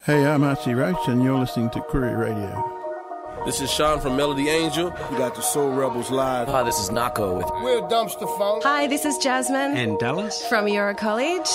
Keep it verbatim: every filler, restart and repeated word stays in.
Hey, I'm Archie Roach, and you're listening to Koori Radio. This is Sean from Melody Angel. We got the Soul Rebels live. Hi, this is Nako with We're Dumpster Funk. Hi, this is Jasmine. And Dallas. From Euro College.